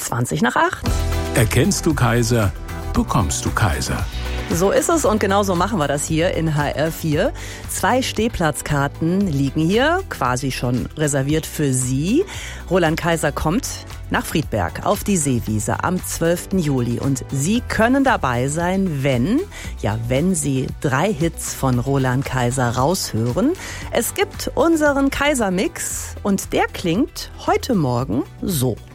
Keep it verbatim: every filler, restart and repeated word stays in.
zwanzig nach acht. Erkennst du Kaiser, bekommst du Kaiser. So ist es und genau so machen wir das hier in H R vier. Zwei Stehplatzkarten liegen hier, quasi schon reserviert für Sie. Roland Kaiser kommt nach Friedberg auf die Seewiese am zwölften Juli. Und Sie können dabei sein, wenn, ja, wenn Sie drei Hits von Roland Kaiser raushören. Es gibt unseren Kaiser-Mix und der klingt heute Morgen so.